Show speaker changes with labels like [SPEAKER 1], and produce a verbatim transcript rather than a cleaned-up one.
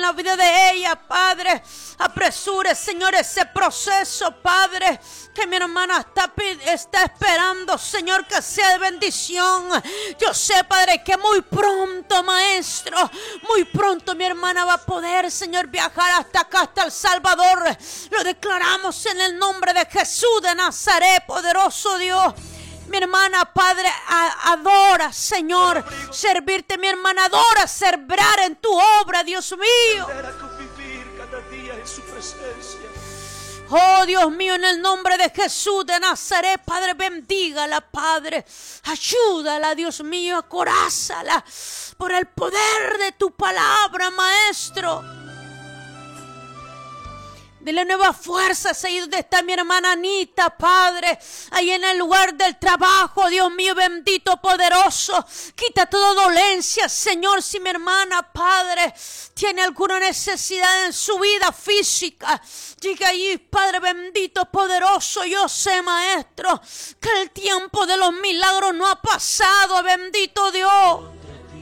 [SPEAKER 1] la vida de ella, Padre. Apresure, Señor, ese proceso, Padre, que mi hermana está, está esperando, Señor, que sea de bendición. Yo sé, Padre, que muy pronto, Maestro, muy pronto mi hermana va a poder, Señor, viajar hasta acá, hasta El Salvador. Lo declaramos en el nombre de Jesús de Nazaret, poderoso Dios. Mi hermana, Padre, adora, Señor, servirte. Mi hermana adora sembrar en tu obra, Dios mío. Oh, Dios mío, en el nombre de Jesús de Nazaret, Padre, bendígala, Padre. Ayúdala, Dios mío, acorázala por el poder de tu palabra, Maestro. Dile nuevas fuerzas ahí donde está mi hermana Anita, Padre. Ahí en el lugar del trabajo, Dios mío, bendito, poderoso. Quita toda dolencia, Señor. Si mi hermana, Padre, tiene alguna necesidad en su vida física, llega allí, Padre bendito, poderoso. Yo sé, Maestro, que el tiempo de los milagros no ha pasado, bendito Dios.